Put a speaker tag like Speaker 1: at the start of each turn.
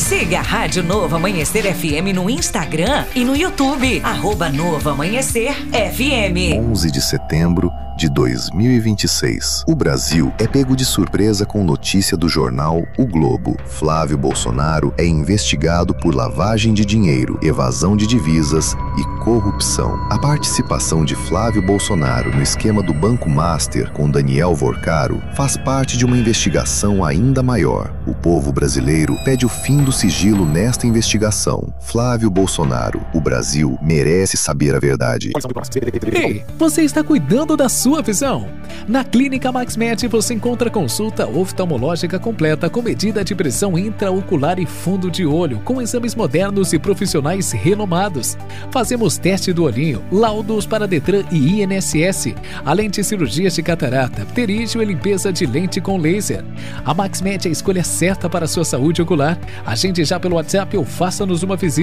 Speaker 1: Siga a Rádio Novo Amanhecer FM no Instagram e no YouTube. @Novo Amanhecer FM.
Speaker 2: 11 de setembro de 2026. O Brasil é pego de surpresa com notícia do jornal O Globo. Flávio Bolsonaro é investigado por lavagem de dinheiro, evasão de divisas e corrupção. A participação de Flávio Bolsonaro no esquema do Banco Master com Daniel Vorcaro faz parte de uma investigação ainda maior. O povo brasileiro pede o fim do sigilo nesta investigação. Flávio Bolsonaro, o Brasil merece saber a verdade.
Speaker 3: Ei, você está cuidando da sua visão? Na Clínica MaxMed você encontra consulta oftalmológica completa com medida de pressão intraocular e fundo de olho, com exames modernos e profissionais renomados. Fazemos teste do olhinho, laudos para Detran e INSS, além de cirurgias de catarata, pterígio e limpeza de lente com laser. A MaxMed é a escolha certa para a sua saúde ocular. Agende já pelo WhatsApp ou faça-nos uma visita.